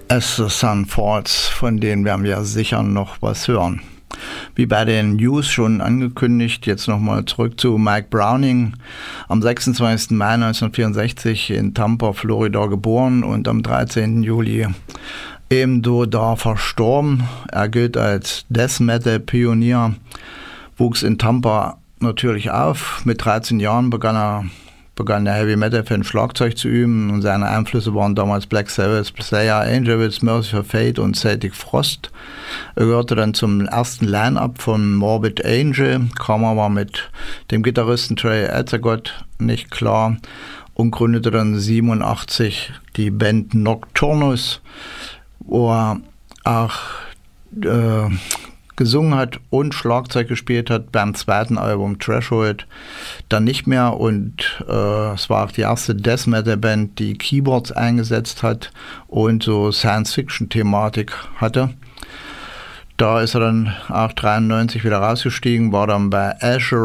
As the Sun Falls, von denen werden wir sicher noch was hören. Wie bei den News schon angekündigt, jetzt nochmal zurück zu Mike Browning. Am 26. Mai 1964 in Tampa, Florida geboren und am 13. Juli ebenso da verstorben. Er gilt als Death Metal Pionier, wuchs in Tampa natürlich auf. Mit 13 Jahren begann der Heavy Metal Fan Schlagzeug zu üben und seine Einflüsse waren damals Black Sabbath, Slayer, Angels, Mercyful Fate und Celtic Frost. Er gehörte dann zum ersten Line-Up von Morbid Angel, kam aber mit dem Gitarristen Trey Azagott nicht klar und gründete dann 1987 die Band Nocturnus, wo er auch gesungen hat und Schlagzeug gespielt hat. Beim zweiten Album Threshold dann nicht mehr und es war auch die erste Death Metal Band, die Keyboards eingesetzt hat und so Science-Fiction-Thematik hatte. Da ist er dann auch 1993 wieder rausgestiegen, war dann bei Azure